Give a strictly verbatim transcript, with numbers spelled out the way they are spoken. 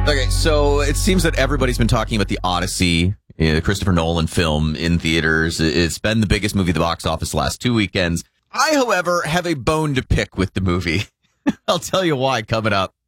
Okay, so it seems that everybody's been talking about the Odyssey, the Christopher Nolan film in theaters. It's been the biggest movie at the box office the last two weekends. I, however, have a bone to pick with the movie. I'll tell you why coming up.